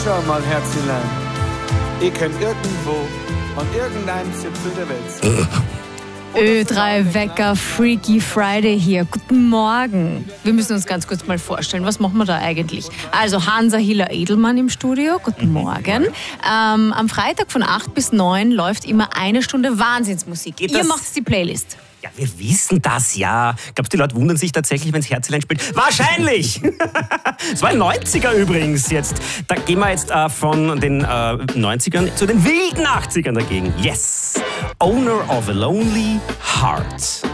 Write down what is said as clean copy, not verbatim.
Schau mal, Herzlein. Ich kann irgendwo an irgendeinem Zipfel der Welt sein. Ö3 Wecker, Freaky Friday hier. Guten Morgen. Wir müssen uns ganz kurz mal vorstellen, was machen wir da eigentlich? Also Hansa Hiller Edelmann im Studio, guten Morgen. Am Freitag von 8 bis 9 läuft immer eine Stunde Wahnsinnsmusik. Ihr macht die Playlist. Ja, wir wissen das, ja. Glaubst du, die Leute wundern sich tatsächlich, wenn es Herzlein spielt? Wahrscheinlich! Es war ein 90er übrigens jetzt. Da gehen wir jetzt von den 90ern zu den wilden 80ern dagegen. Yes! Owner of a Lonely Heart.